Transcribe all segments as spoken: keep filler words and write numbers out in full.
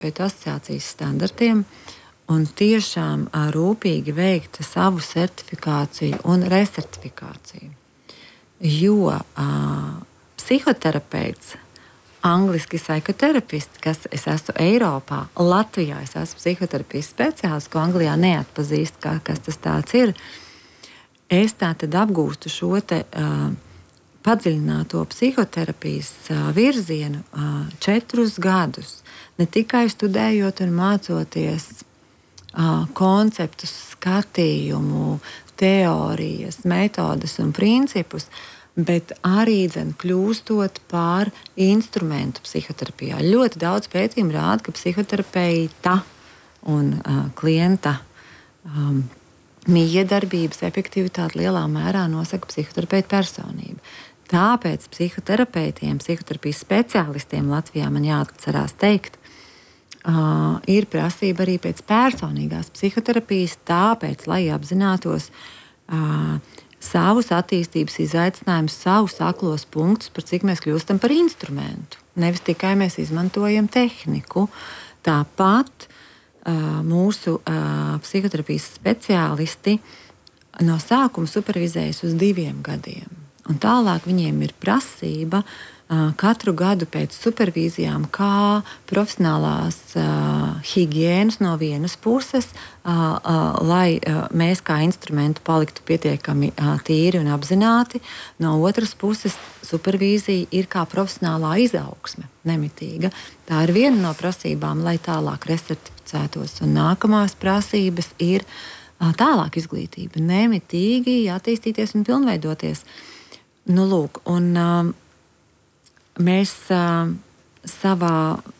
asociācijas standartiem un tiešām uh, rūpīgi veikt savu certifikāciju un resertifikāciju. Jo uh, psihoterapeits, angliski psihoterapists, kas es esmu Eiropā, Latvijā es esmu psihoterapijas speciālists, ko Anglijā neatpazīst, kā, kas tas tāds ir. Es tā tad apgūstu šo te uh, padziļināto psihoterapijas uh, virzienu uh, četrus gadus. Ne tikai studējot un mācoties uh, konceptus, skatījumu, teorijas, metodes un principus, bet arī dzen, kļūstot par instrumentu psihoterapijā. Ļoti daudz pētījumu rāda, ka psihoterapeita un uh, klienta um, miedarbības efektivitāti lielā mērā nosaka psihoterapeita personība. Tāpēc psihoterapeitiem, psihoterapijas speciālistiem Latvijā man jāatcerās teikt, uh, ir prasība arī pēc personīgās psihoterapijas, tāpēc, lai apzinātos uh, savus attīstības izaicinājumus, savus aklos punktus, par cik mēs kļūstam par instrumentu. Nevis tikai mēs izmantojam tehniku. Tāpat uh, mūsu uh, psihoterapijas speciālisti no sākuma supervizējas uz diviem gadiem. Un tālāk viņiem ir prasība uh, katru gadu pēc supervīzijām, kā profesionālās uh, higienas no vienas puses, uh, uh, lai uh, mēs kā instrumentu paliktu pietiekami uh, tīri un apzināti. No otras puses, supervīzija ir kā profesionālā izaugsme, nemitīga. Tā ir viena no prasībām, lai tālāk resertificētos. Un nākamās prasības ir uh, tālāk izglītība, nemitīgi attīstīties un pilnveidoties. Nu, lūk, un uh, mēs uh, savā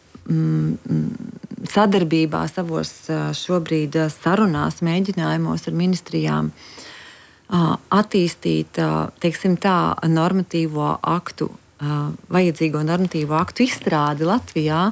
mm, sadarbībā, savos uh, šobrīd uh, sarunās, mēģinājumos ar ministrijām uh, attīstīt, uh, teiksim tā, normatīvo aktu, uh, vajadzīgo normatīvo aktu izstrādi Latvijā,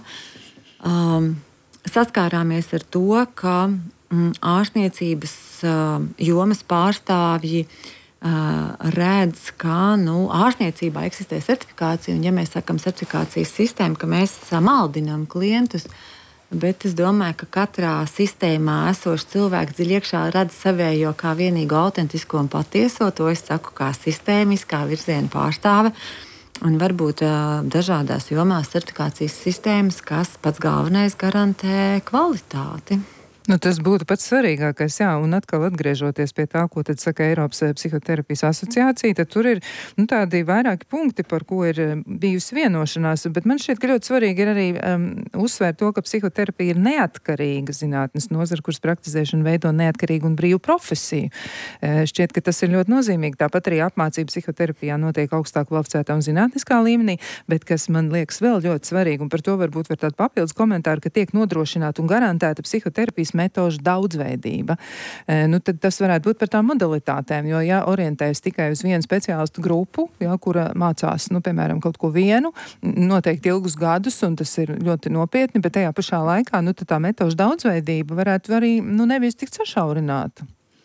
um, saskārāmies ar to, ka mm, ārstniecības uh, jomas pārstāvji Uh, redz, ka nu, ārstniecībā eksistē certifikācija, un ja mēs sakam certifikācijas sistēmu, ka mēs maldinām klientus, bet es domāju, ka katrā sistēmā esošs cilvēks dziļi iekšā redz savējo kā vienīgu autentisko un patieso. To es saku kā sistēmiskā virziena pārstāve. Un varbūt uh, dažādās jomās certifikācijas sistēmas, kas pats galvenais garantē kvalitāti. Nu, tas būtu pats svarīgākais, jā, un atkal atgriežoties pie tā, ko tad saka Eiropas psihoterapijas asociācija, tad tur ir nu, tādi vairāki punkti, par ko ir bijusi vienošanās, bet man šķiet, ka ļoti svarīgi ir arī um, uzsvērt to, ka psihoterapija ir neatkarīga zinātnes nozara, kuras praktizēšana veido neatkarīgu un brīvu profesiju. E, šķiet, ka tas ir ļoti nozīmīgi. Tāpat arī apmācība psihoterapijā notiek augstāk kvalificētā un zinātniskā līmenī, bet kas man liekas vēl ļoti svarīgi, un par to varbūt var tādu papildus komentāru, ka tiek nodrošināta un garantēta psihoterapijas metožu daudzveidība. E, nu, tad tas varētu būt par tām modalitātēm, jo, ja orientējas tikai uz vienu speciālistu grupu, ja, kura mācās, nu, piemēram, kaut ko vienu, noteikti ilgus gadus, un tas ir ļoti nopietni, bet tajā pašā laikā, nu, tad tā metožu daudzveidība varētu arī, nu, nevis tikt sašaurināta.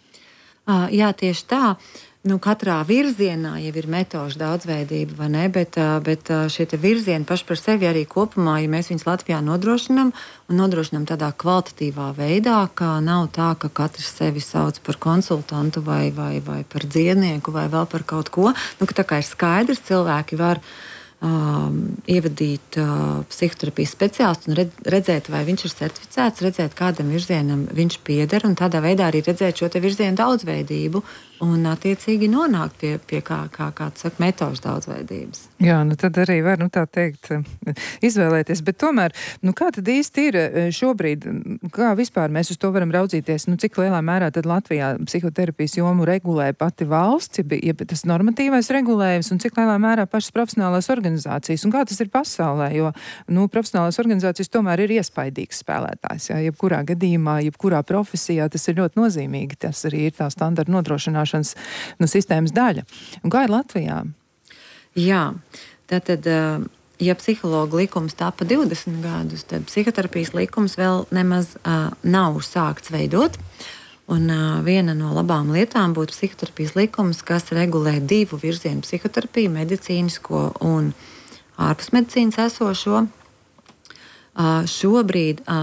Uh, jā, tieši tā. Nu, katrā virzienā jau ir metožu daudzveidība, vai ne? Bet, bet šie virzieni paši par sevi arī kopumā, ja mēs viņus Latvijā nodrošinām un nodrošinām tādā kvalitatīvā veidā, ka nav tā, ka katrs sevi sauc par konsultantu vai, vai, vai par dziednieku vai vēl par kaut ko. Nu, ka tā kā ir skaidrs, cilvēki var um, ievadīt uh, psihoterapijas speciālistu un redzēt, vai viņš ir certificēts, redzēt, kādam virzienam viņš pieder, un tādā veidā arī redzēt šo te virzienu daudzveidību un attiecīgi nonākt pie, pie kā, kā, kā saka, metožu daudzveidības. Jā, nu tad arī var, nu tā teikt, izvēlēties, bet tomēr, nu kā tad īsti ir šobrīd, kā vispār mēs uz to varam raudzīties, nu cik lielā mērā tad Latvijā psihoterapijas jomu regulē pati valsts, ja, ja tas normatīvais regulējums, un cik lielā mērā pašas profesionālās organizācijas, un kā tas ir pasaulē, jo, nu, profesionālās organizācijas tomēr ir iespaidīgs spēlētājs, jā, jebkurā gadījumā, jebkurā profesijā, tas ir ļoti nozīmīgi, tas arī ir tā standarta nodrošināšana nu, sistēmas daļa. Un kā ir Latvijā? Jā, tātad, ja psihologa likums tāpa divdesmit gadus, tad psihoterapijas likums vēl nemaz uh, nav sākts veidot. Un uh, viena no labām lietām būtu psihoterapijas likums, kas regulē divu virzienu psihoterapiju, medicīnisko un ārpusmedicīnas esošo. Šobrīd